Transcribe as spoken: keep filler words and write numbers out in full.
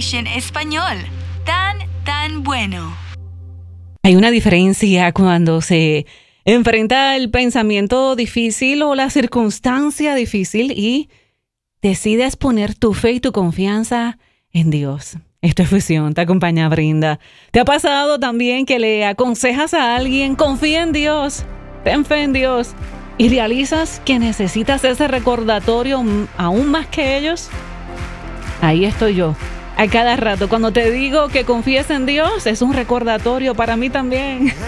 Nation Español. Tan, tan bueno. Hay una diferencia cuando se enfrenta el pensamiento difícil o la circunstancia difícil y decides poner tu fe y tu confianza en Dios. Esto es Fusión, te acompaña Brinda. ¿Te ha pasado también que le aconsejas a alguien, confía en Dios, ten fe en Dios, y realizas que necesitas ese recordatorio aún más que ellos? Ahí estoy yo, a cada rato. Cuando te digo que confíes en Dios, es un recordatorio para mí también.